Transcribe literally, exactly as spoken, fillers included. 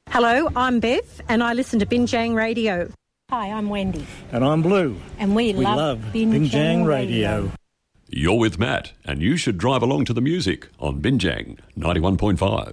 Hello, I'm Bev and I listen to Binjang Radio. Hi, I'm Wendy. And I'm Blue. And we, we love, love Binjang, Binjang Radio. Radio. You're with Matt, and you should drive along to the music on Binjang ninety-one point five.